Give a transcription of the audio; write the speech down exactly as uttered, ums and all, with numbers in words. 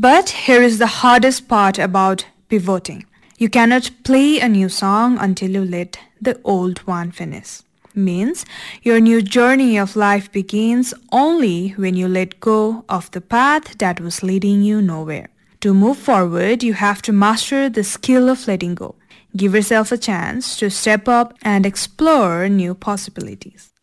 But here is the hardest part about pivoting. You cannot play a new song until you let the old one finish. Means your new journey of life begins only when you let go of the path that was leading you nowhere. To move forward, you have to master the skill of letting go. Give yourself a chance to step up and explore new possibilities.